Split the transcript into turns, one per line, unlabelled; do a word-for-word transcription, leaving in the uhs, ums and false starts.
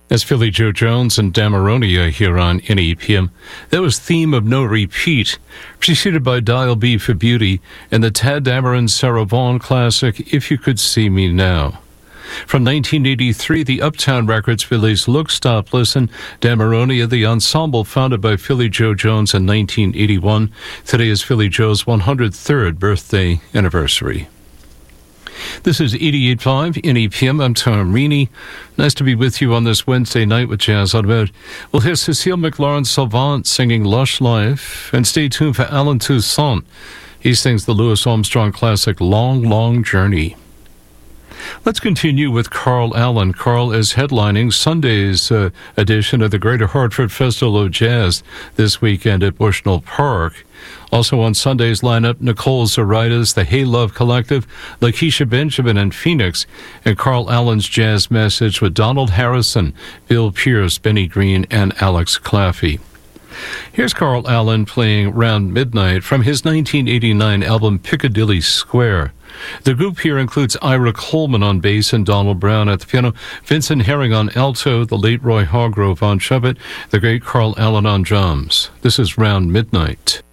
That's Philly Joe Jones and Damaronia here on N E P M. That was Theme of No Repeat, preceded by Dial B for Beauty and the Tad Dameron Sarah Vaughan classic, If You Could See Me Now. From nineteen eighty-three, the Uptown Records released Look, Stop, Listen, Damaronia, the ensemble founded by Philly Joe Jones in nineteen eighty-one. Today is Philly Joe's one hundred third birthday anniversary. This is eighty-eight point five N E P M. I'm Tom Reaney. Nice to be with you on this Wednesday night with Jazz Automotive. We'll hear Cecile McLaurin-Salvant singing Lush Life, and stay tuned for Alan Toussaint. He sings the Louis Armstrong classic Long, Long Journey. Let's continue with Carl Allen. Carl is headlining Sunday's uh, edition of the Greater Hartford Festival of Jazz this weekend at Bushnell Park. Also on Sunday's lineup, Nicole Zaritas, the Hey Love Collective, Lakeisha Benjamin and Phoenix, and Carl Allen's Jazz Message with Donald Harrison, Bill Pierce, Benny Green, and Alex Claffey. Here's Carl Allen playing Round Midnight from his nineteen eighty-nine album Piccadilly Square. The group here includes Ira Coleman on bass and Donald Brown at the piano, Vincent Herring on alto, the late Roy Hargrove on trumpet, the great Carl Allen on drums. This is Round Midnight.